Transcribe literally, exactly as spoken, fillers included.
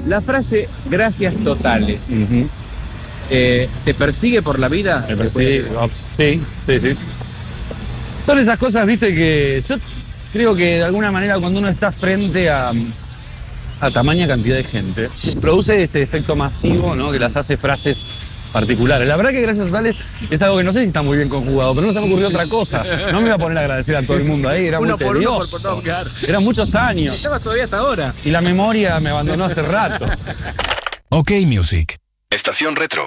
La frase gracias totales, Uh-huh. eh, ¿te persigue por la vida? Me persigue. Sí, sí, sí. Son esas cosas, viste, que yo creo que de alguna manera cuando uno está frente a, a tamaña cantidad de gente, produce ese efecto masivo, ¿no? Que las hace frases particulares. La verdad que gracias totales es algo que no sé si está muy bien conjugado, pero no se me ocurrió otra cosa. No me iba a poner a agradecer a todo el mundo ahí, era Uno muy por uno, por- tedioso. por todo, claro. Eran muchos años. Estabas todavía hasta ahora. Y la memoria me abandonó hace rato. OK Music. Estación Retro.